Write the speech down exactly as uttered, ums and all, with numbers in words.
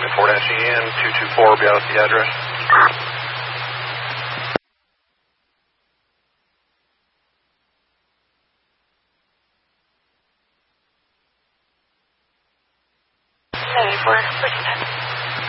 seventy-four dash E N two two four, be out at the address. seventy-four,